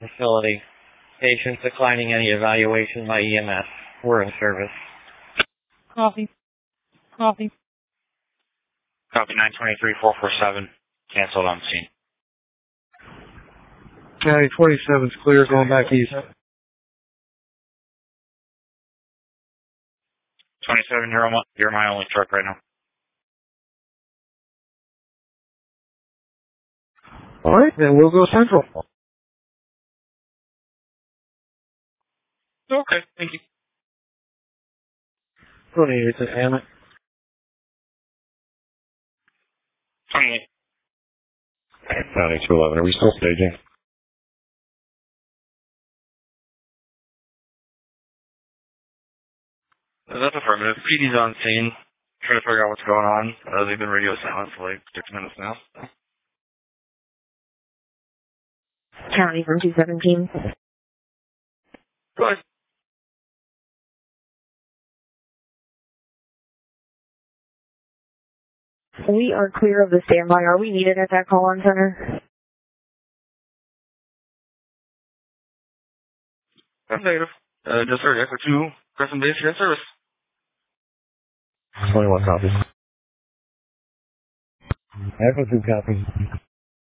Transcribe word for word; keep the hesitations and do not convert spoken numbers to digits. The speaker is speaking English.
facility. Patients declining any evaluation by E M S. We're in service. Copy. Copy. Copy nine twenty-three four four seven. Canceled on scene. County twenty-seven's clear, going back east. twenty-seven, you're, on, you're my only truck right now. Alright, then we'll go central. Okay, thank you. twenty-eight to Hammett. twenty-eight. County two eleven, are we still staging? Uh, that's affirmative. P D's on scene. Trying to figure out what's going on. Uh, they've been radio silent for like six minutes now. County from two seventeen. Go ahead. We are clear of the standby. Are we needed at that call-on center? That's negative. Uh, just heard Echo two, Crescent Base, you're in service. twenty-one copies. Echo two copies.